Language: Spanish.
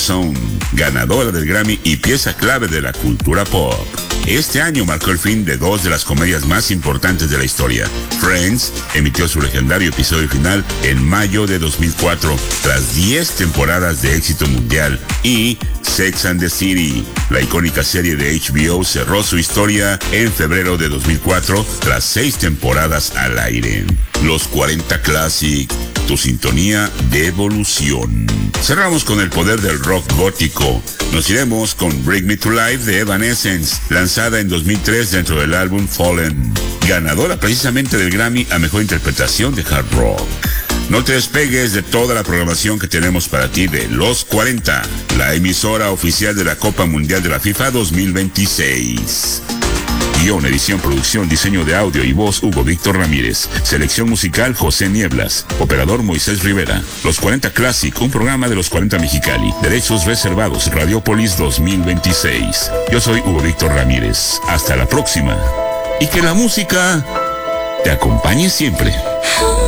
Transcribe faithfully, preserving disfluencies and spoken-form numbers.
Zone, ganadora del Grammy y pieza clave de la cultura pop. Este año marcó el fin de dos de las comedias más importantes de la historia. Friends emitió su legendario episodio final en mayo de dos mil cuatro, tras diez temporadas de éxito mundial, y Sex and the City, la icónica serie de H B O, cerró su historia en febrero de dos mil cuatro, tras seis temporadas al aire. Los cuarenta Classic, tu sintonía de evolución. Cerramos con el poder del rock gótico. Nos iremos con Bring Me to Life de Evanescence, lanzada en dos mil tres dentro del álbum Fallen, ganadora precisamente del Grammy a Mejor Interpretación de Hard Rock. No te despegues de toda la programación que tenemos para ti de Los cuarenta, la emisora oficial de la Copa Mundial de la FIFA dos mil veintiséis. Guión, edición, producción, diseño de audio y voz, Hugo Víctor Ramírez. Selección musical, José Nieblas. Operador, Moisés Rivera. Los cuarenta Classic, un programa de Los cuarenta Mexicali. Derechos reservados, Radiopolis dos mil veintiséis. Yo soy Hugo Víctor Ramírez. Hasta la próxima. Y que la música te acompañe siempre.